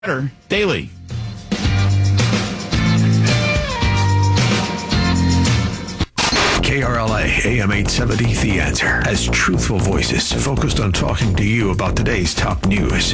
Daily. KRLA AM 870, The Answer, has truthful voices focused on talking to you about today's top news.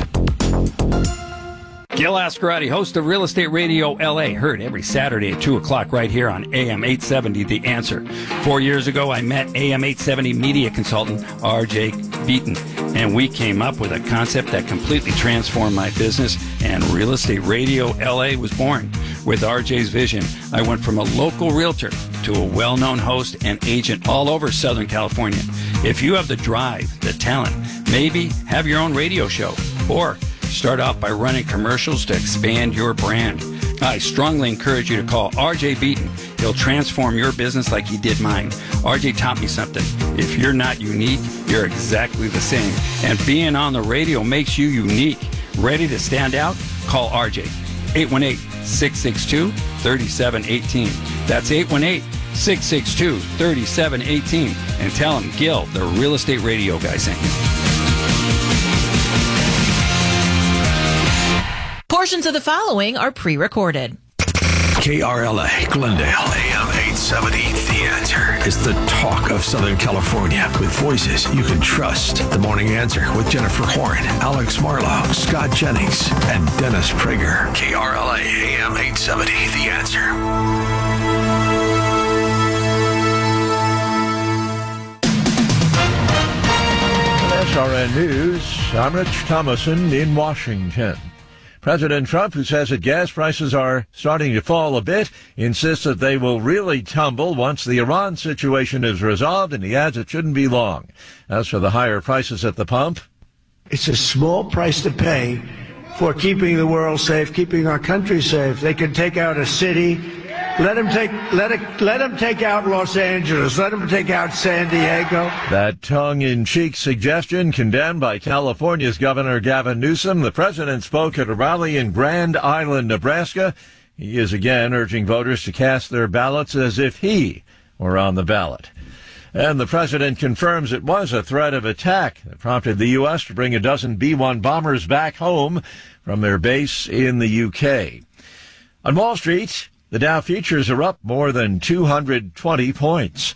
Gil Ascarati, host of Real Estate Radio LA, heard every Saturday at 2 o'clock right here on AM 870, The Answer. 4 years ago, I met AM 870 media consultant RJ Beaton, and we came up with a concept that completely transformed my business, and Real Estate Radio LA was born. With RJ's vision, I went from a local realtor to a well-known host and agent all over Southern California. If you have the drive, the talent, maybe have your own radio show, or start off by running commercials to expand your brand, I strongly encourage you to call RJ Beaton. He'll transform your business like he did mine. RJ taught me something. If you're not unique, you're exactly the same. And being on the radio makes you unique. Ready to stand out? Call RJ. 818-662-3718. That's 818-662-3718. And tell him Gil, the Real Estate Radio guy, sent you. Portions of the following are pre-recorded. KRLA, Glendale, AM 870, The Answer, is the talk of Southern California with voices you can trust. The Morning Answer with Jennifer Horn, Alex Marlowe, Scott Jennings, and Dennis Prager. KRLA, AM 870, The Answer. SRN News, I'm Rich Thomason in Washington. President Trump, who says that gas prices are starting to fall a bit, insists that they will really tumble once the Iran situation is resolved, and he adds it shouldn't be long. As for the higher prices at the pump, it's a small price to pay for keeping the world safe, keeping our country safe. They can take out a city. Let them take out Los Angeles. Let them take out San Diego. That tongue-in-cheek suggestion condemned by California's Governor Gavin Newsom. The president spoke at a rally in Grand Island, Nebraska. He is again urging voters to cast their ballots as if he were on the ballot. And the president confirms it was a threat of attack that prompted the U.S. to bring a dozen B-1 bombers back home from their base in the U.K. On Wall Street, the Dow futures are up more than 220 points.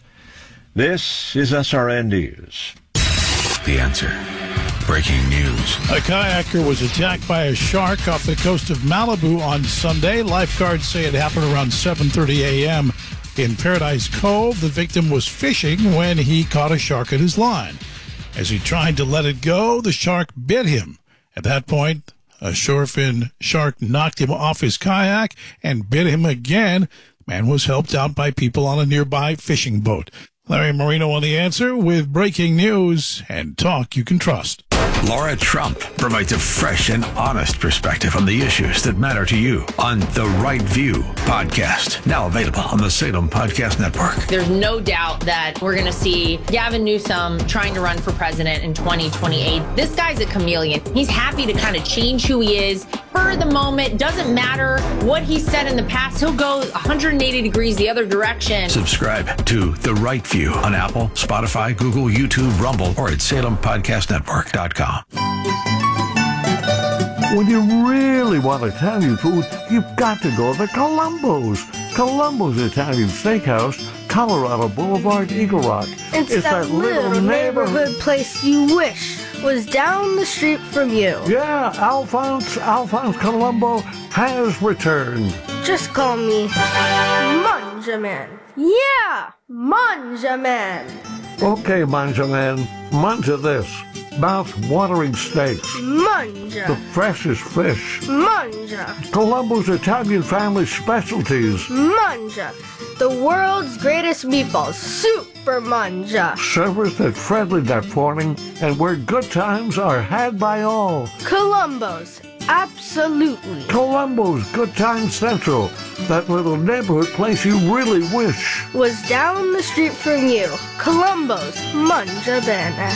This is SRN News. The Answer. Breaking news. A kayaker was attacked by a shark off the coast of Malibu on Sunday. Lifeguards say it happened around 7:30 a.m. in Paradise Cove. The victim was fishing when he caught a shark in his line. As he tried to let it go, the shark bit him. At that point, a shorefin shark knocked him off his kayak and bit him again. The man was helped out by people on a nearby fishing boat. Larry Marino on The Answer with breaking news and talk you can trust. Laura Trump provides a fresh and honest perspective on the issues that matter to you on The Right View podcast, now available on the Salem Podcast Network. There's no doubt that we're going to see Gavin Newsom trying to run for president in 2028. This guy's a chameleon. He's happy to kind of change who he is for the moment. Doesn't matter what he said in the past. He'll go 180 degrees the other direction. Subscribe to The Right View on Apple, Spotify, Google, YouTube, Rumble, or at SalemPodcastNetwork.com. When you really want Italian food, you've got to go to Columbo's. Columbo's Italian Steakhouse, Colorado Boulevard, Eagle Rock. It's that little neighborhood place you wish was down the street from you. Yeah, Alphonse Columbo has returned. Just call me Manjaman. Yeah, Manjaman. Okay, Manjaman, manja this. Mouth-watering steaks. Manja. The freshest fish. Manja. Columbo's Italian family specialties. Manja. The world's greatest meatballs. Super Manja. Serviced at friendly that morning and where good times are had by all. Columbo's. Absolutely. Columbo's Good Times Central. That little neighborhood place you really wish was down the street from you. Columbo's Manja Bene.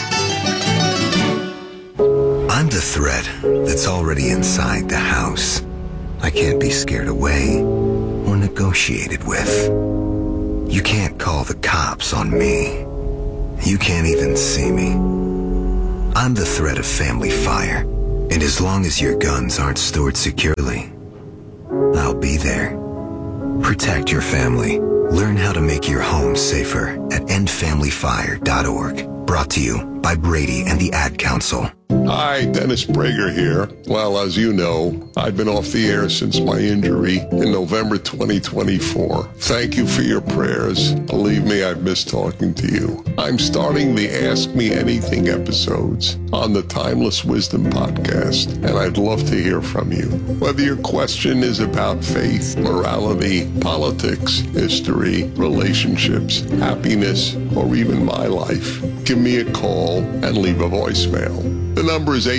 I'm the threat that's already inside the house. I can't be scared away or negotiated with. You can't call the cops on me. You can't even see me. I'm the threat of family fire. And as long as your guns aren't stored securely, I'll be there. Protect your family. Learn how to make your home safer at endfamilyfire.org. Brought to you by Brady and the Ad Council. Hi, Dennis Prager here. Well, as you know, I've been off the air since my injury in November 2024. Thank you for your prayers. Believe me, I've missed talking to you. I'm starting the Ask Me Anything episodes on the Timeless Wisdom podcast, and I'd love to hear from you. Whether your question is about faith, morality, politics, history, relationships, happiness, or even my life, give me a call and leave a voicemail. The number is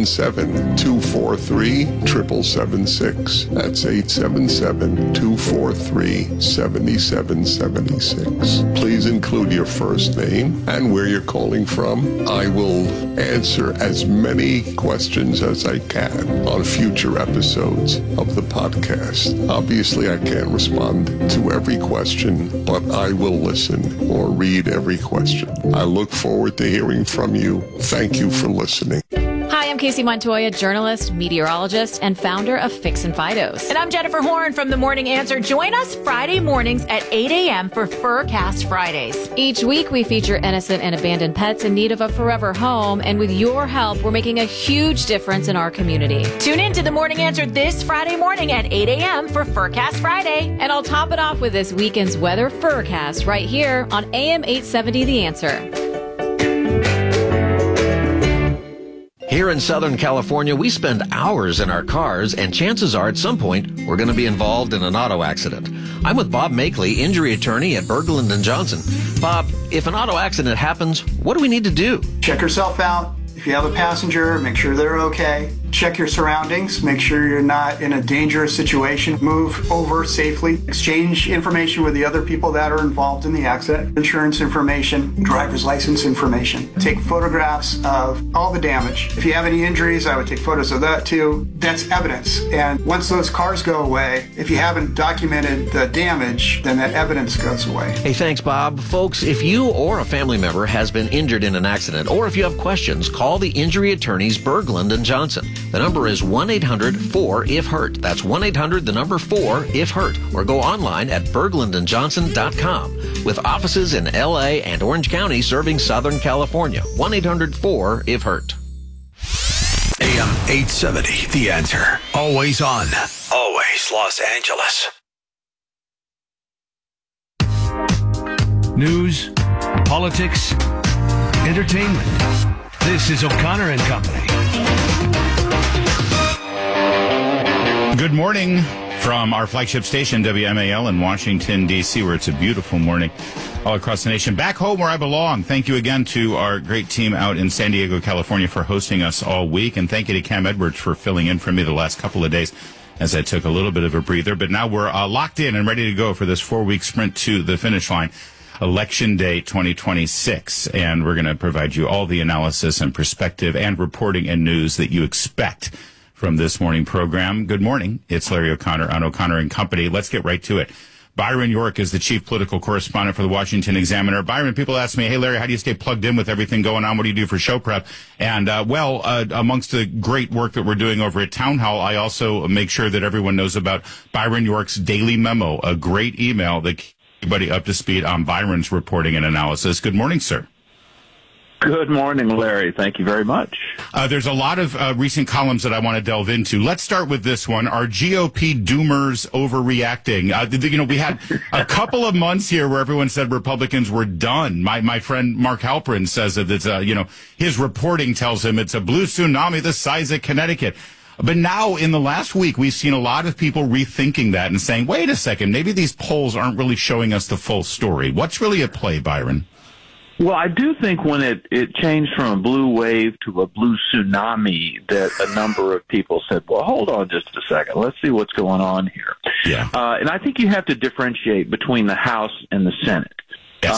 877-243-7776. That's 877-243-7776. Please include your first name and where you're calling from. I will answer as many questions as I can on future episodes of the podcast. Obviously, I can't respond to every question, but I will listen or read every question. I look forward to hearing from you. Thank you for listening. Hi, I'm Casey Montoya, journalist, meteorologist, and founder of Fix and Fidos. And I'm Jennifer Horn from The Morning Answer. Join us Friday mornings at 8 a.m. for Furcast Fridays. Each week, we feature innocent and abandoned pets in need of a forever home. And with your help, we're making a huge difference in our community. Tune in to The Morning Answer this Friday morning at 8 a.m. for Furcast Friday. And I'll top it off with this weekend's weather Furcast right here on AM 870 The Answer. Here in Southern California, we spend hours in our cars, and chances are at some point we're going to be involved in an auto accident. I'm with Bob Makeley, injury attorney at Berglund & Johnson. Bob, if an auto accident happens, what do we need to do? Check yourself out. If you have a passenger, make sure they're okay. Check your surroundings. Make sure you're not in a dangerous situation. Move over safely. Exchange information with the other people that are involved in the accident. Insurance information, driver's license information. Take photographs of all the damage. If you have any injuries, I would take photos of that too. That's evidence. And once those cars go away, if you haven't documented the damage, then that evidence goes away. Hey, thanks, Bob. Folks, if you or a family member has been injured in an accident, or if you have questions, call the injury attorneys Berglund & Johnson. The number is 1-800-4-IF-HURT. That's 1-800-4-IF-HURT. Or go online at berglundandjohnson.com. With offices in L.A. and Orange County serving Southern California. 1-800-4-IF-HURT. AM 870, The Answer. Always on. Always Los Angeles. News, politics, entertainment. This is O'Connor and Company. Good morning from our flagship station, WMAL in Washington, D.C., where it's a beautiful morning all across the nation. Back home where I belong. Thank you again to our great team out in San Diego, California for hosting us all week. And thank you to Cam Edwards for filling in for me the last couple of days as I took a little bit of a breather. But now we're locked in and ready to go for this 4-week sprint to the finish line. Election Day 2026, and we're going to provide you all the analysis and perspective and reporting and news that you expect from this morning program. Good morning. It's Larry O'Connor on O'Connor and Company. Let's get right to it. Byron York is the chief political correspondent for the Washington Examiner. Byron, people ask me, hey, Larry, how do you stay plugged in with everything going on? What do you do for show prep? And, amongst the great work that we're doing over at Town Hall, I also make sure that everyone knows about Byron York's Daily Memo, a great email that keeps everybody up to speed on Byron's reporting and analysis. Good morning, sir. Good morning, Larry. Thank you very much. There's a lot of recent columns that I want to delve into. Let's start with this one. Are GOP doomers overreacting? We had a couple of months here where everyone said Republicans were done. My friend Mark Halperin says that it's, his reporting tells him it's a blue tsunami the size of Connecticut. But now, in the last week, we've seen a lot of people rethinking that and saying, wait a second, maybe these polls aren't really showing us the full story. What's really at play, Byron? Well, I do think when it changed from a blue wave to a blue tsunami, that a number of people said, well, hold on just a second. Let's see what's going on here. Yeah. And I think you have to differentiate between the House and the Senate. Yes.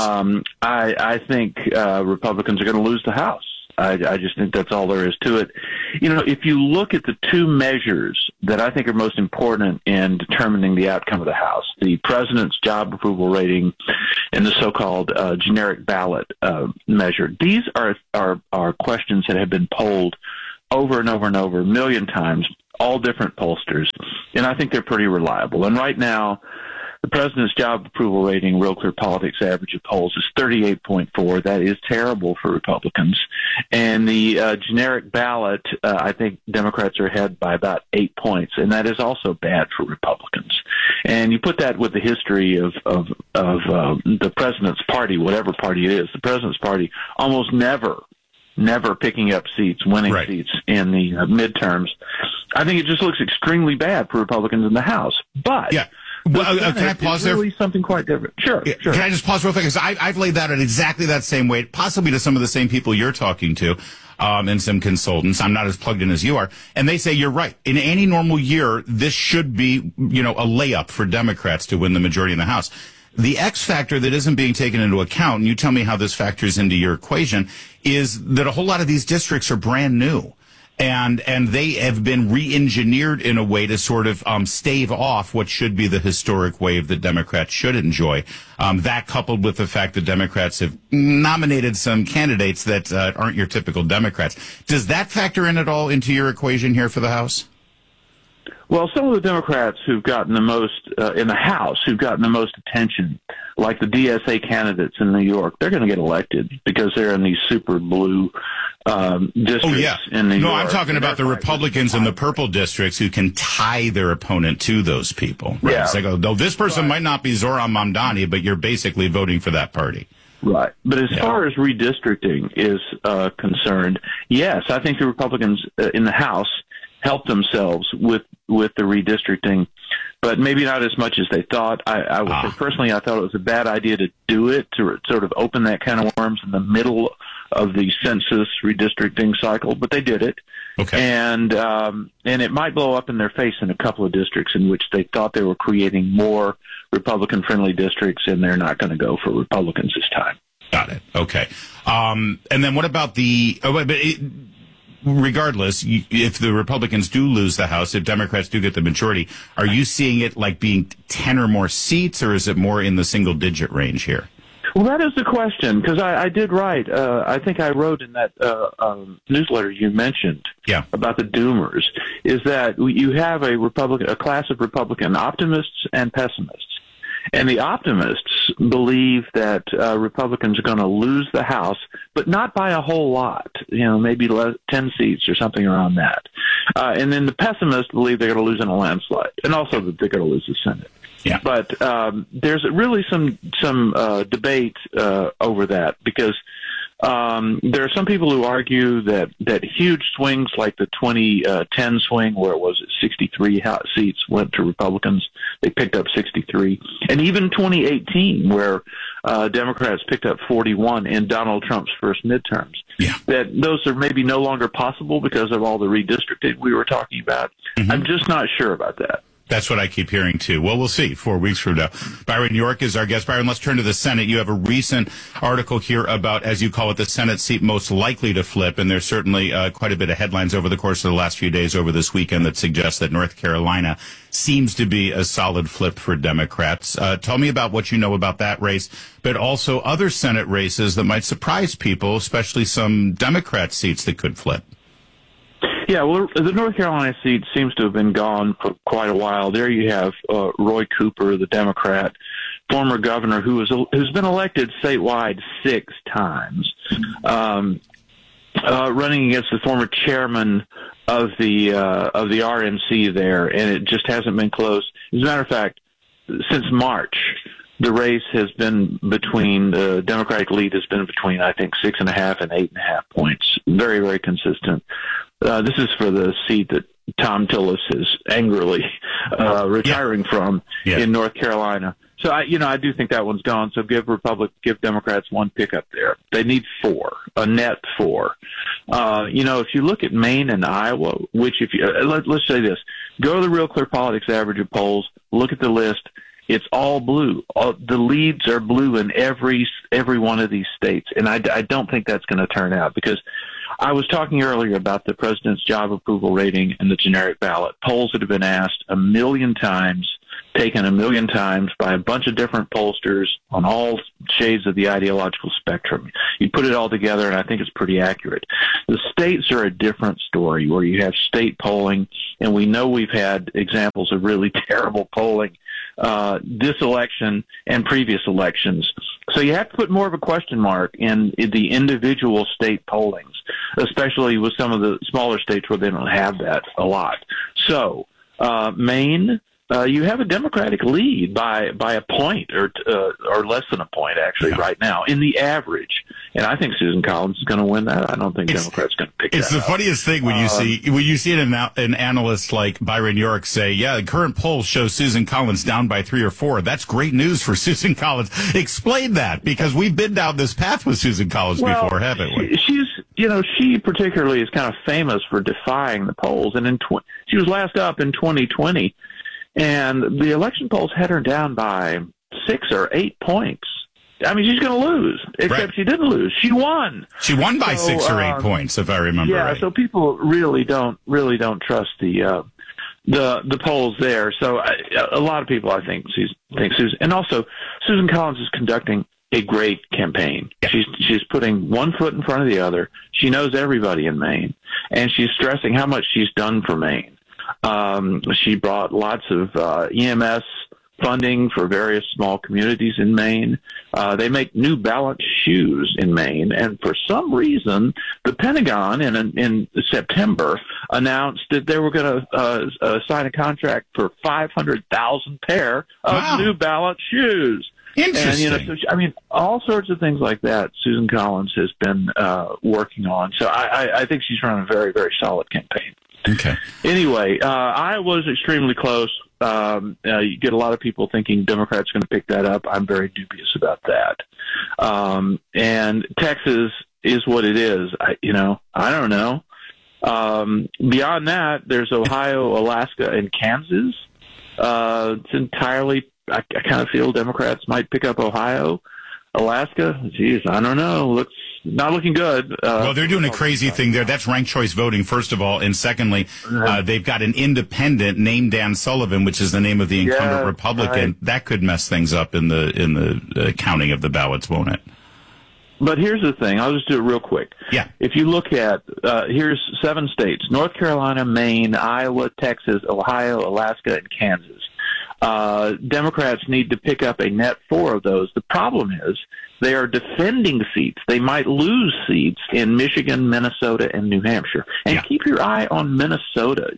I think Republicans are going to lose the House. I just think that's all there is to it. If you look at the two measures that I think are most important in determining the outcome of the House, the president's job approval rating and the so-called generic ballot measure, these are questions that have been polled over and over and over, a million times, all different pollsters, and I think they're pretty reliable. And right now, the president's job approval rating, Real Clear Politics average of polls, is 38.4. That is terrible for Republicans. And the generic ballot, I think Democrats are ahead by about 8 points, and that is also bad for Republicans. And you put that with the history of the president's party, whatever party it is, the president's party almost never picking up seats, winning seats in the midterms. I think it just looks extremely bad for Republicans in the House. But well, can I pause there? Really something quite different. Sure. Can I just pause real quick? Because I've laid that out exactly that same way, possibly to some of the same people you're talking to, and some consultants. I'm not as plugged in as you are. And they say you're right. In any normal year, this should be, a layup for Democrats to win the majority in the House. The X factor that isn't being taken into account, and you tell me how this factors into your equation, is that a whole lot of these districts are brand new. And they have been re-engineered in a way to sort of stave off what should be the historic wave that Democrats should enjoy. That coupled with the fact that Democrats have nominated some candidates that aren't your typical Democrats. Does that factor in at all into your equation here for the House? Well, some of the Democrats who've gotten the most in the House, who've gotten the most attention, like the DSA candidates in New York, they're going to get elected because they're in these super blue districts in New York. No, I'm talking about the Republicans in the purple districts who can tie their opponent to those people. Right? Yeah. It's like, though this person might not be Zoran Mamdani, but you're basically voting for that party. Right. But as far as redistricting is concerned, yes, I think the Republicans in the House helped themselves with the redistricting, but maybe not as much as they thought. I would say personally, I thought it was a bad idea to do it, to sort of open that can of worms in the middle of the census redistricting cycle, but they did it. Okay. And it might blow up in their face in a couple of districts in which they thought they were creating more Republican-friendly districts, and they're not going to go for Republicans this time. Got it. Okay. And then what about regardless, if the Republicans do lose the House, if Democrats do get the majority, are you seeing it like being 10 or more seats, or is it more in the single-digit range here? Well, that is the question, because I did write, I think I wrote in that newsletter you mentioned about the Doomers, is that you have a class of Republican optimists and pessimists. And the optimists believe that Republicans are going to lose the House, but not by a whole lot, maybe 10 seats or something around that. And then the pessimists believe they're going to lose in a landslide, and also that they're going to lose the Senate. Yeah. But there's really some debate over that, because there are some people who argue that huge swings like the 2010 swing, where it was 63 seats went to Republicans, they picked up 63, and even 2018, where Democrats picked up 41 in Donald Trump's first midterms, that those are maybe no longer possible because of all the redistricting we were talking about. Mm-hmm. I'm just not sure about that. That's what I keep hearing, too. Well, we'll see 4 weeks from now. Byron York is our guest. Byron, let's turn to the Senate. You have a recent article here about, as you call it, the Senate seat most likely to flip, and there's certainly quite a bit of headlines over the course of the last few days over this weekend that suggest that North Carolina seems to be a solid flip for Democrats. Tell me about what you know about that race, but also other Senate races that might surprise people, especially some Democrat seats that could flip. Yeah, well, the North Carolina seat seems to have been gone for quite a while. There you have Roy Cooper, the Democrat, former governor who's been elected statewide 6 times, running against the former chairman of the RNC there, and it just hasn't been close. As a matter of fact, since March, the race has been between the Democratic lead has been between, I think, 6.5 and 8.5 points. Very, very consistent. This is for the seat that Tom Tillis is angrily retiring from in North Carolina. So I do think that one's gone. So give Democrats one pickup there. They need 4, a net 4. If you look at Maine and Iowa, which let's say this, go to the Real Clear Politics average of polls, look at the list. It's all blue. The leads are blue in every one of these states, and I don't think that's going to turn out, because I was talking earlier about the president's job approval rating and the generic ballot. Polls that have been asked 1 million times taken a million times by a bunch of different pollsters on all shades of the ideological spectrum. You put it all together, and I think it's pretty accurate. The states are a different story, where you have state polling, and we know we've had examples of really terrible polling this election and previous elections. So you have to put more of a question mark in the individual state pollings, especially with some of the smaller states where they don't have that a lot. So Maine, you have a Democratic lead by a point or less than a point, actually, right now in the average. And I think Susan Collins is going to win that. I don't think Democrats going to pick that up. It's the funniest thing when you see an analyst like Byron York say, "Yeah, the current poll shows Susan Collins down by 3 or 4." That's great news for Susan Collins. Explain that, because we've been down this path with Susan Collins before, haven't we? She particularly is kind of famous for defying the polls, and she was last up in 2020. And the election polls had her down by 6 or 8 points. I mean, she's going to lose, except she didn't lose. She won. She won by 6 or 8 points, if I remember right. Yeah, so people really don't trust the polls there. So a lot of people, I think Susan, and also Susan Collins is conducting a great campaign. Yeah. She's putting one foot in front of the other. She knows everybody in Maine, and she's stressing how much she's done for Maine. She brought lots of EMS funding for various small communities in Maine. They make New Balance shoes in Maine, and for some reason, the Pentagon in September announced that they were going to sign a contract for 500,000 pair of New Balance shoes. Interesting. And, all sorts of things like that Susan Collins has been working on. So I think she's run a very, very solid campaign. Okay. Anyway, Iowa's extremely close. You get a lot of people thinking Democrats are going to pick that up. I'm very dubious about that. And Texas is what it is. I don't know. Beyond that, there's Ohio, Alaska, and Kansas. It's entirely, I kind of feel Democrats might pick up Ohio. Alaska, geez, I don't know. Looks not looking good. Well, they're doing a crazy thing there. That's ranked choice voting, first of all. And secondly, they've got an independent named Dan Sullivan, which is the name of the incumbent Republican. Right. That could mess things up in the counting of the ballots, won't it? But here's the thing. I'll just do it real quick. Yeah. If you look at, here's 7 states: North Carolina, Maine, Iowa, Texas, Ohio, Alaska, and Kansas. Democrats need to pick up a net 4 of those. The problem is they are defending seats. They might lose seats in Michigan, Minnesota, and New Hampshire. And keep your eye on Minnesota.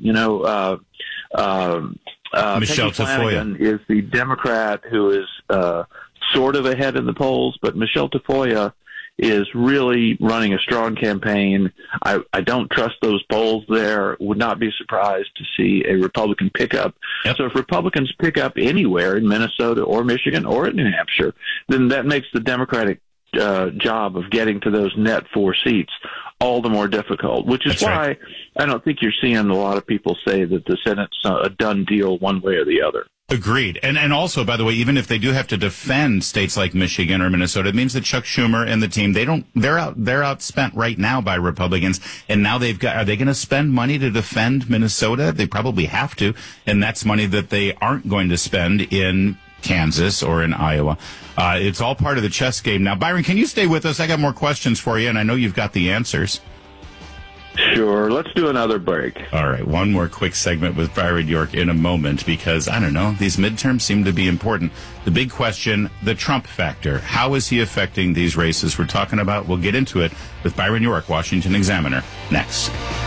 Michelle Tafoya is the Democrat who is sort of ahead in the polls, but Michelle Tafoya is really running a strong campaign. I don't trust those polls there. Would not be surprised to see a Republican pickup. Yep. So if Republicans pick up anywhere in Minnesota or Michigan or in New Hampshire, then that makes the Democratic job of getting to those net 4 seats all the more difficult, which is why I don't think you're seeing a lot of people say that the Senate's a done deal one way or the other. Agreed. And also, by the way, even if they do have to defend states like Michigan or Minnesota, it means that Chuck Schumer and the team, they're outspent right now by Republicans. And now are they going to spend money to defend Minnesota? They probably have to. And that's money that they aren't going to spend in Kansas or in Iowa. It's all part of the chess game. Now, Byron, can you stay with us? I got more questions for you, and I know you've got the answers. Sure. Let's do another break. All right. One more quick segment with Byron York in a moment, because, I don't know, these midterms seem to be important. The big question, the Trump factor. How is he affecting these races we're talking about? We'll get into it with Byron York, Washington Examiner, next.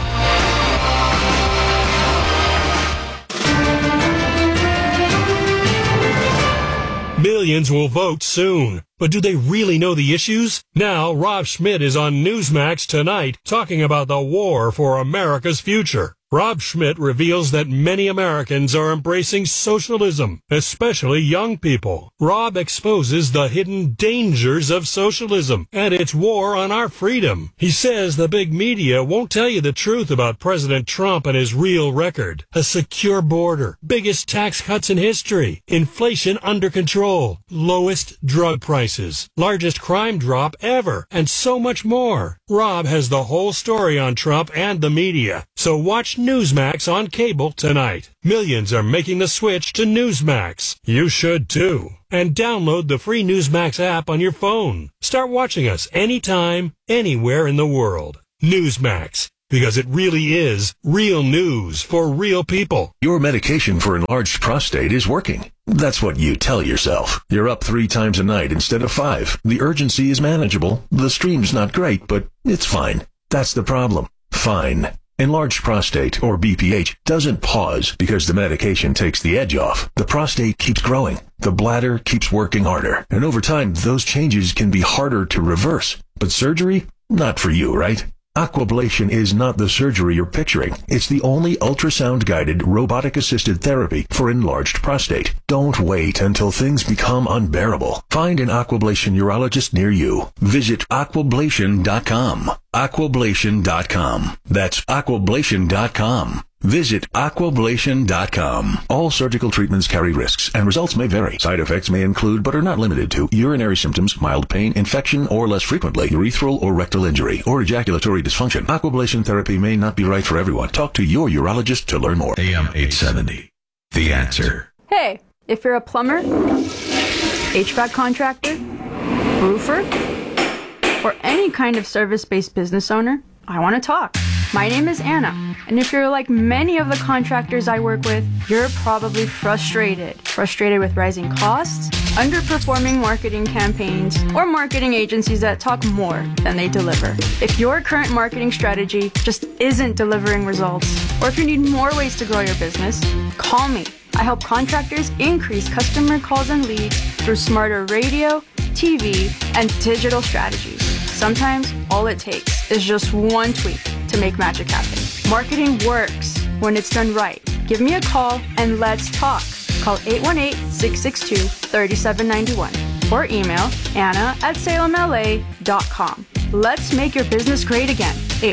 Millions will vote soon. But do they really know the issues? Now, Rob Schmidt is on Newsmax tonight talking about the war for America's future. Rob Schmidt reveals that many Americans are embracing socialism, especially young people. Rob exposes the hidden dangers of socialism and its war on our freedom. He says the big media won't tell you the truth about President Trump and his real record. A secure border, biggest tax cuts in history, inflation under control. people, lowest drug prices, largest crime drop ever, and so much more. Rob has the whole story on Trump and the media, so watch Newsmax on cable tonight. Millions are making the switch to Newsmax. You should too. And download the free Newsmax app on your phone. Start watching us anytime, anywhere in the world. Newsmax. Because it really is real news for real people. Your medication for enlarged prostate is working. That's what you tell yourself. You're up 3 times a night instead of 5. The urgency is manageable. The stream's not great, but it's fine. That's the problem. Fine. Enlarged prostate, or BPH, doesn't pause because the medication takes the edge off. The prostate keeps growing. The bladder keeps working harder. And over time, those changes can be harder to reverse. But surgery? Not for you, right? Aquablation is not the surgery you're picturing. It's the only ultrasound-guided, robotic-assisted therapy for enlarged prostate. Don't wait until things become unbearable. Find an Aquablation urologist near you. Visit aquablation.com. Aquablation.com. That's aquablation.com. Visit aquablation.com. All surgical treatments carry risks, and results may vary. Side effects may include, but are not limited to, urinary symptoms, mild pain, infection, or less frequently, urethral or rectal injury, or ejaculatory dysfunction. Aquablation therapy may not be right for everyone. Talk to your urologist to learn more. AM 870. The Answer. Hey, if you're a plumber, HVAC contractor, roofer, or any kind of service-based business owner, I want to talk. My name is Anna, and if you're like many of the contractors I work with, you're probably frustrated. Frustrated with rising costs, underperforming marketing campaigns, or marketing agencies that talk more than they deliver. If your current marketing strategy just isn't delivering results, or if you need more ways to grow your business, call me. I help contractors increase customer calls and leads through smarter radio, TV, and digital strategies. Sometimes all it takes is just one tweak to make magic happen. Marketing works when it's done right. Give me a call and let's talk. Call 818-662-3791 or email anna@salemla.com. Let's make your business great again.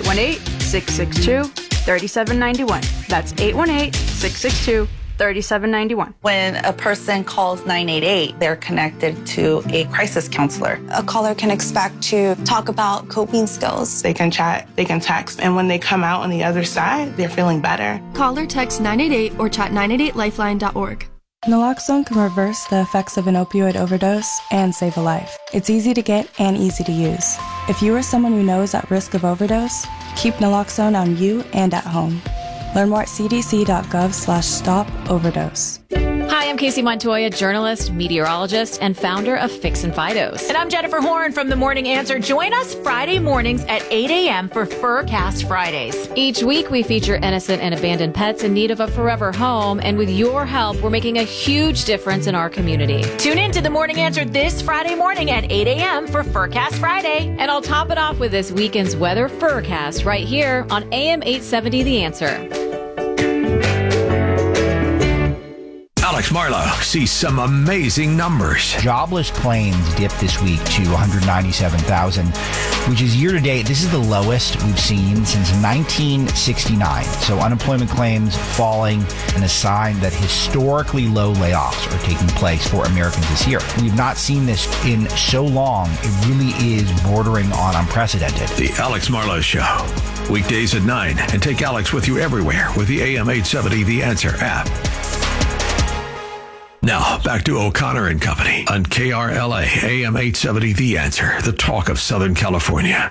818-662-3791. That's 818-662-3791. When a person calls 988, they're connected to a crisis counselor. A caller can expect to talk about coping skills. They can chat, they can text, and when they come out on the other side, they're feeling better. Call or text 988 or chat 988lifeline.org. Naloxone can reverse the effects of an opioid overdose and save a life. It's easy to get and easy to use. If you or someone you know is at risk of overdose, keep Naloxone on you and at home. Learn more at cdc.gov/stop-overdose. Hi, I'm Casey Montoya, journalist, meteorologist, and founder of Fix and Fidos. And I'm Jennifer Horn from The Morning Answer. Join us Friday mornings at 8 a.m. for Furcast Fridays. Each week, we feature innocent and abandoned pets in need of a forever home. And with your help, we're making a huge difference in our community. Tune in to The Morning Answer this Friday morning at 8 a.m. for Furcast Friday. And I'll top it off with this weekend's weather Furcast right here on AM 870 The Answer. Alex Marlowe sees some amazing numbers. Jobless claims dipped this week to 197,000, which is year to date. This is the lowest we've seen since 1969. So unemployment claims falling, and a sign that historically low layoffs are taking place for Americans this year. We've not seen this in so long. It really is bordering on unprecedented. The Alex Marlowe Show. Weekdays at 9. And take Alex with you everywhere with the AM 870 The Answer app. Now, back to O'Connor and Company on KRLA AM 870 The Answer, the talk of Southern California.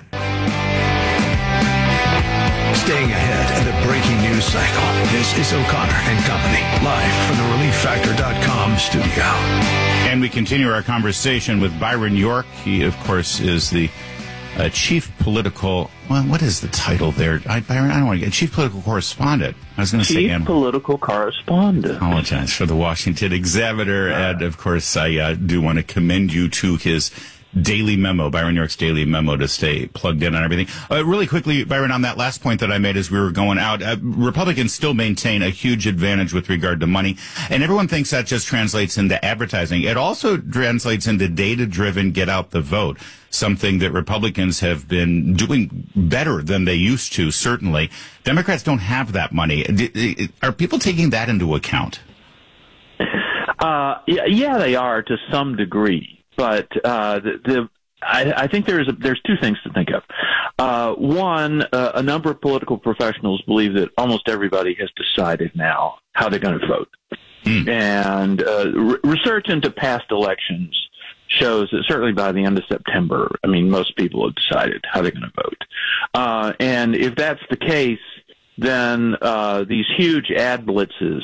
Staying ahead in the breaking news cycle, this is O'Connor and Company, live from the ReliefFactor.com studio. And we continue our conversation with Byron York. He, of course, is the chief political, well, what is the title there? Byron, I don't want to get chief political correspondent. I was going to say chief political correspondent. I apologize for the Washington Examiner. And of course, I do want to commend you to his daily memo, Byron York's daily memo, to stay plugged in on everything. Really quickly, Byron, on that last point that I made as we were going out, Republicans still maintain a huge advantage with regard to money. And everyone thinks that just translates into advertising. It also translates into data-driven get out the vote, something that Republicans have been doing better than they used to, certainly. Democrats don't have that money. Are people taking that into account? Yeah, they are to some degree, but I think there's two things to think of. One, a number of political professionals believe that almost everybody has decided now how they're going to vote. And research into past elections shows that certainly by the end of September, I mean, most people have decided how they're going to vote. And if that's the case, then these huge ad blitzes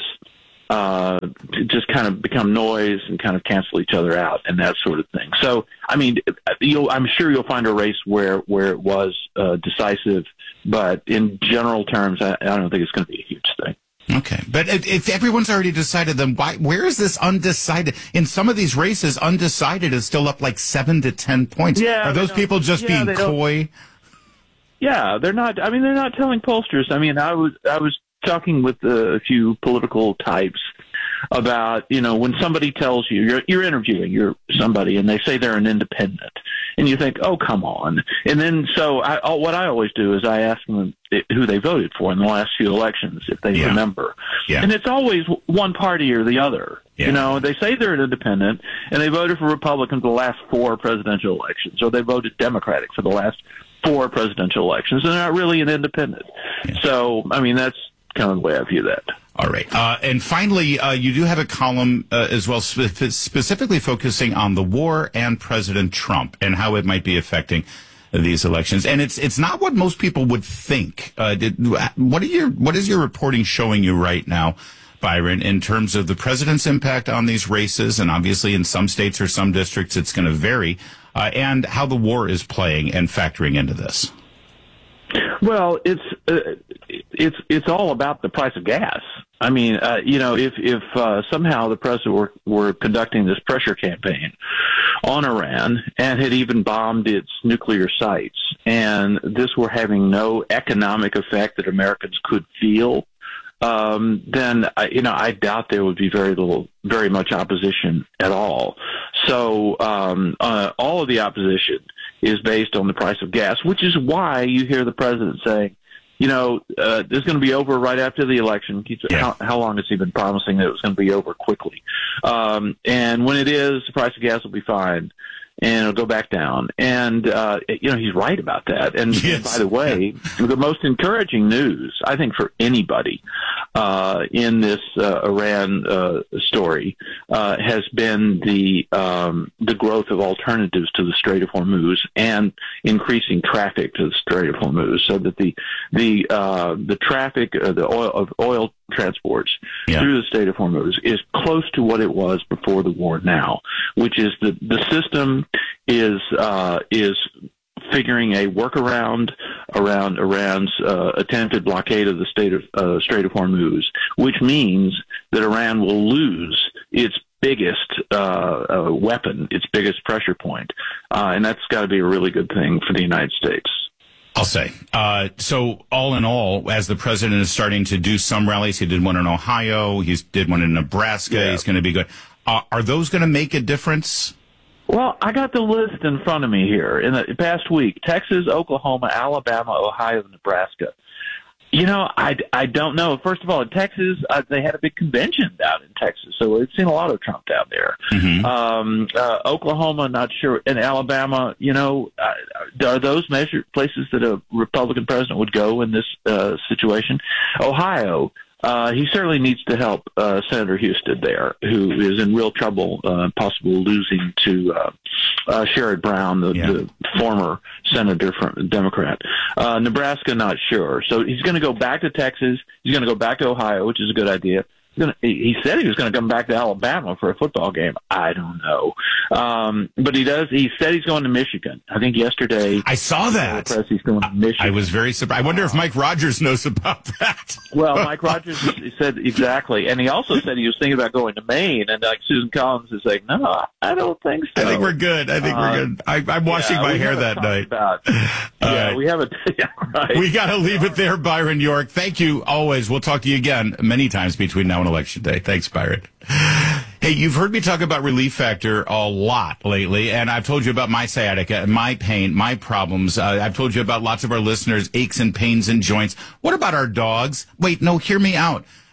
just kind of become noise and kind of cancel each other out and that sort of thing. So, I mean, I'm sure you'll find a race where it was decisive, but in general terms, I don't think it's going to be a huge thing. Okay, but if everyone's already decided, then where is this undecided? In some of these races, undecided is still up like 7 to 10 points. Yeah, are those people just being coy? Yeah, they're not. I mean, they're not telling pollsters. I mean, I was talking with a few political types about, when somebody tells you you're interviewing somebody and they say they're an independent, and you think, oh, come on. And then what I always do is I ask them who they voted for in the last few elections, if they remember. Yeah. And it's always one party or the other. Yeah. They say they're an independent and they voted for Republican for the last 4 presidential elections, or they voted Democratic for the last 4 presidential elections, and they're not really an independent. Yeah. So, I mean, that's kind of the way I view that. All right. And finally, you do have a column as well specifically focusing on the war and President Trump and how it might be affecting these elections. And it's not what most people would think. What is your reporting showing you right now, Byron, in terms of the president's impact on these races? And obviously in some states or some districts it's going to vary, and how the war is playing and factoring into this. Well, it's all about the price of gas. I mean, if somehow the president were conducting this pressure campaign on Iran and had even bombed its nuclear sites, and this were having no economic effect that Americans could feel, then I doubt there would be very much opposition at all. So all of the opposition is based on the price of gas, which is why you hear the president saying, this is going to be over right after the election. How long has he been promising that it was going to be over quickly? And when it is, the price of gas will be fine, and it'll go back down. And, he's right about that. And, and by the way, the most encouraging news, I think, for anybody in this Iran story has been the growth of alternatives to the Strait of Hormuz and increasing traffic to the Strait of Hormuz, so that the traffic of oil transports through the Strait of Hormuz is close to what it was before the war now, which is the system is figuring a workaround around Iran's attempted blockade of the Strait of Hormuz, which means that Iran will lose its biggest weapon, its biggest pressure point, and that's got to be a really good thing for the United States. I'll say. So all in all, as the president is starting to do some rallies, he did one in Ohio, he did one in Nebraska, he's going to be good. Are those going to make a difference? Well, I got the list in front of me here. In the past week, Texas, Oklahoma, Alabama, Ohio, Nebraska. I don't know. First of all, in Texas, they had a big convention down in Texas, so we've seen a lot of Trump down there. Mm-hmm. Oklahoma, not sure. And Alabama, are those places that a Republican president would go in this situation? Ohio, he certainly needs to help Senator Husted there, who is in real trouble, possibly losing to Sherrod Brown, the former senator from Democrat. Nebraska, not sure. So he's going to go back to Texas. He's going to go back to Ohio, which is a good idea. He said he was going to come back to Alabama for a football game. I don't know. But he does. He said he's going to Michigan. I think yesterday. I saw that. He's going to Michigan. I was very surprised. I wonder if Mike Rogers knows about that. Well, Mike Rogers said exactly. And he also said he was thinking about going to Maine. And Susan Collins is like, no, I don't think so. I think we're good. We're good. I'm washing my hair that night. We have a. Right. We got to leave it there, Byron York. Thank you always. We'll talk to you again many times between now and Election Day. Thanks, Byron. Hey, you've heard me talk about Relief Factor a lot lately, and I've told you about my sciatica, my pain, my problems. I've told you about lots of our listeners' aches and pains and joints. What about our dogs? Wait, no, hear me out.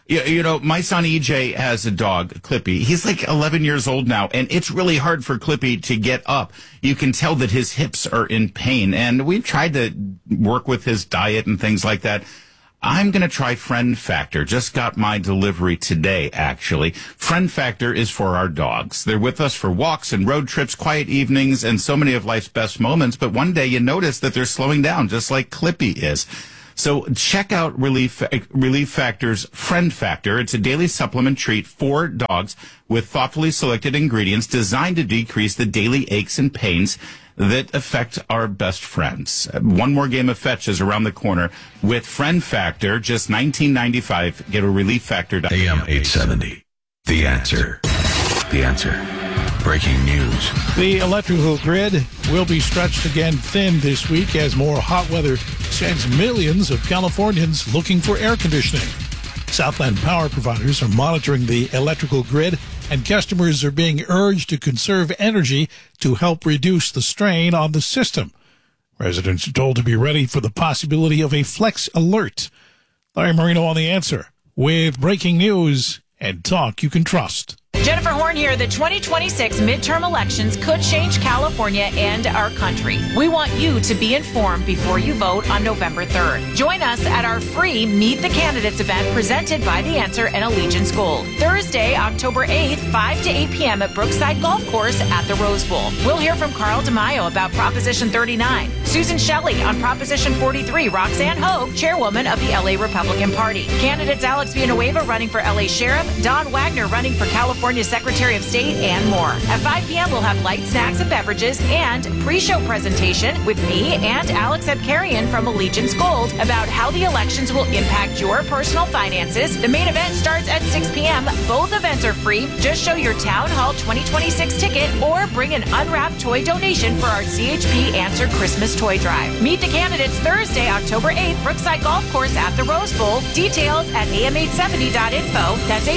You know, my son EJ has a dog, Clippy. He's like 11 years old now, and it's really hard for Clippy to get up. You can tell that his hips are in pain, and we've tried to work with his diet and things like that. I'm going to try Friend Factor. Just got my delivery today, actually. Friend Factor is for our dogs. They're with us for walks and road trips, quiet evenings, and so many of life's best moments. But one day you notice that they're slowing down, just like Clippy is. So check out Relief Factor's Friend Factor. It's a daily supplement treat for dogs with thoughtfully selected ingredients designed to decrease the daily aches and pains that affect our best friends. One more game of fetch is around the corner. With Friend Factor, just $19.95. Get a Relief Factor. AM 870. The Answer. The Answer. Breaking news. The electrical grid will be stretched again thin this week as more hot weather sends millions of Californians looking for air conditioning. Southland power providers are monitoring the electrical grid, and customers are being urged to conserve energy to help reduce the strain on the system. Residents are told to be ready for the possibility of a flex alert. Larry Marino on The Answer with breaking news and talk you can trust. Jennifer Horn here. The 2026 midterm elections could change California and our country. We want you to be informed before you vote on November 3rd. Join us at our free Meet the Candidates event presented by The Answer and Allegiance Gold. Thursday, October 8th, 5 to 8 p.m. at Brookside Golf Course at the Rose Bowl. We'll hear from Carl DeMaio about Proposition 39, Susan Shelley on Proposition 43, Roxanne Hogue, chairwoman of the LA Republican Party. Candidates Alex Villanueva running for LA Sheriff, Don Wagner running for California Secretary of State, and more. At 5 p.m., we'll have light snacks and beverages and pre-show presentation with me and Alex Abkarian from Allegiance Gold about how the elections will impact your personal finances. The main event starts at 6 p.m. Both events are free. Just show your Town Hall 2026 ticket or bring an unwrapped toy donation for our CHP Answer Christmas Toy Drive. Meet the candidates Thursday, October 8th, Brookside Golf Course at the Rose Bowl. Details at am870.info. That's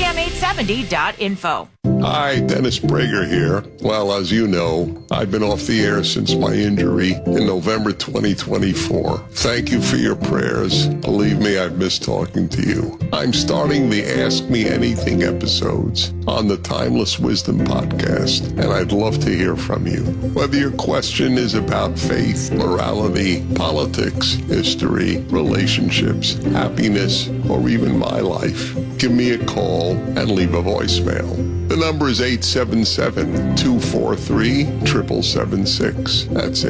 am870.info. Hi, Dennis Prager here. Well, as you know, I've been off the air since my injury in November 2024. Thank you for your prayers. Believe me, I've missed talking to you. I'm starting the Ask Me Anything episodes on the Timeless Wisdom podcast, and I'd love to hear from you. Whether your question is about faith, morality, politics, history, relationships, happiness, or even my life, give me a call and leave a voicemail. The number is 877-243-7776. That's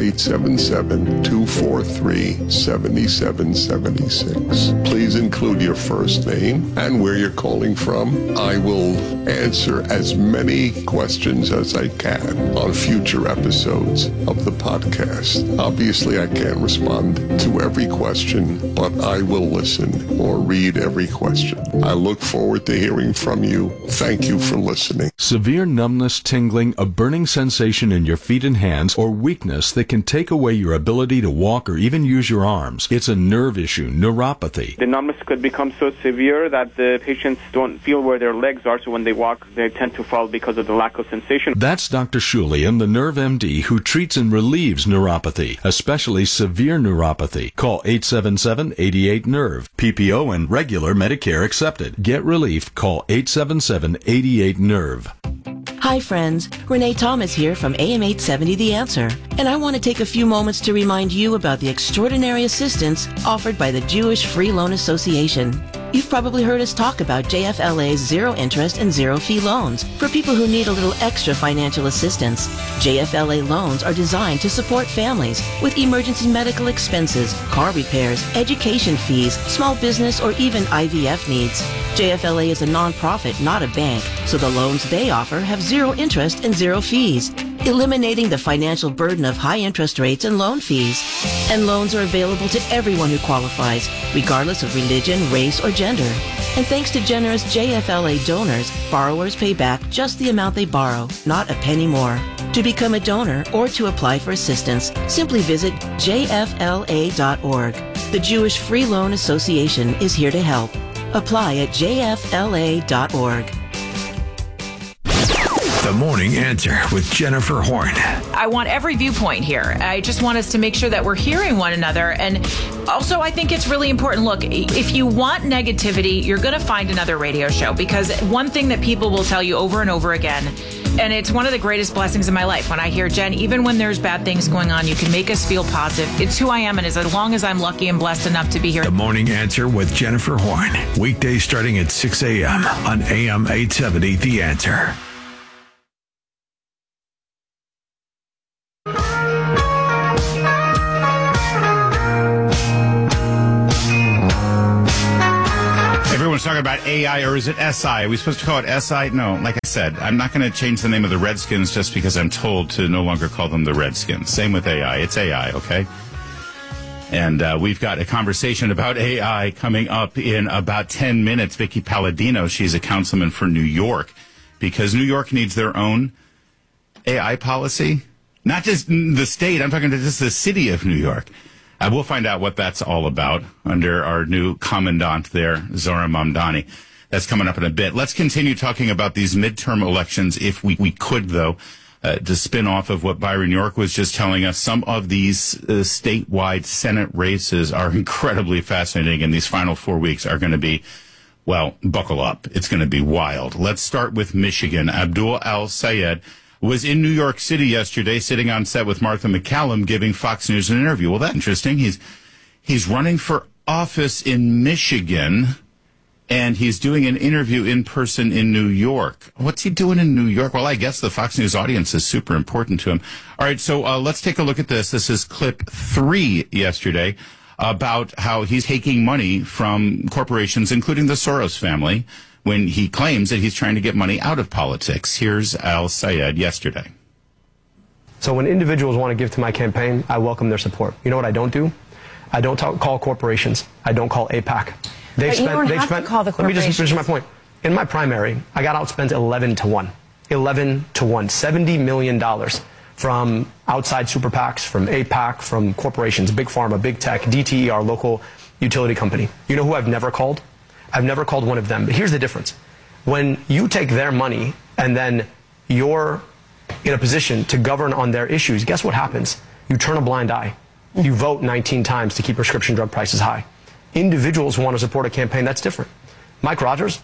877-243-7776. Please include your first name and where you're calling from. I will answer as many questions as I can on future episodes of the podcast. Obviously, I can't respond to every question, but I will listen or read every question. I look forward to hearing from you. Thank you for listening. Severe numbness, tingling, a burning sensation in your feet and hands, or weakness that can take away your ability to walk or even use your arms. It's a nerve issue, neuropathy. The numbness could become so severe that the patients don't feel where their legs are, so when they walk, they tend to fall because of the lack of sensation. That's Dr. Shulian, the Nerve MD, who treats and relieves neuropathy, especially severe neuropathy. Call 877-88-NERVE. PPO and regular Medicare accepted. Get relief. Call 877-88-NERVE. Hi friends, Renee Thomas here from AM 870 The Answer, and I want to take a few moments to remind you about the extraordinary assistance offered by the Jewish Free Loan Association. You've probably heard us talk about JFLA's zero interest and zero fee loans for people who need a little extra financial assistance. JFLA loans are designed to support families with emergency medical expenses, car repairs, education fees, small business, or even IVF needs. JFLA is a nonprofit, not a bank, so the loans they offer have zero interest and zero fees, eliminating the financial burden of high interest rates and loan fees. And loans are available to everyone who qualifies, regardless of religion, race, or gender. And thanks to generous JFLA donors, borrowers pay back just the amount they borrow, not a penny more. To become a donor or to apply for assistance, simply visit jfla.org. The Jewish Free Loan Association is here to help. Apply at jfla.org. The Morning Answer with Jennifer Horn. I want every viewpoint here. I just want us to make sure that we're hearing one another. And Also, I think it's really important. Look, if you want negativity, you're going to find another radio show, because one thing that people will tell you over and over again, and it's one of the greatest blessings in my life, when I hear, Jen, even when there's bad things going on, you can make us feel positive. It's who I am, and as long as I'm lucky and blessed enough to be here. The Morning Answer with Jennifer Horn. Weekdays starting at 6 a.m. on AM 870 The Answer. Everyone's talking about AI, or is it SI? Are we supposed to call it SI? No, like I said, I'm not going to change the name of the Redskins just because I'm told to no longer call them the Redskins. Same with AI. It's AI, okay? And we've got a conversation about AI coming up in about 10 minutes. Vicky Palladino, she's a councilman for New York, because New York needs their own AI policy. Not just the state, I'm talking about just the city of New York. We'll find out what that's all about under our new commandant there, Zohran Mamdani. That's coming up in a bit. Let's continue talking about these midterm elections, if we could, though, to spin off of what Byron York was just telling us. Some of these statewide Senate races are incredibly fascinating, and these final 4 weeks are going to be, well, buckle up. It's going to be wild. Let's start with Michigan. Abdul Al-Sayed was in New York City yesterday, sitting on set with Martha McCallum, giving Fox News an interview. Well, that's interesting. He's running for office in Michigan, and he's doing an interview in person in New York. What's he doing in New York? Well, I guess the Fox News audience is super important to him. All right, so let's take a look at this. This is clip 3 yesterday about how he's taking money from corporations, including the Soros family, when he claims that he's trying to get money out of politics. Here's Al-Sayed yesterday. So when individuals want to give to my campaign, I welcome their support. You know what I don't do? I don't call corporations. I don't call AIPAC. They've spent. Call the corporations. Let me just finish my point. In my primary, I got outspent 11 to 1. 11 to 1. $70 million from outside super PACs, from AIPAC, from corporations, Big Pharma, Big Tech, DTE, our local utility company. You know who I've never called? I've never called one of them. But here's the difference. When you take their money and then you're in a position to govern on their issues, guess what happens? You turn a blind eye. You vote 19 times to keep prescription drug prices high. Individuals who want to support a campaign, that's different. Mike Rogers,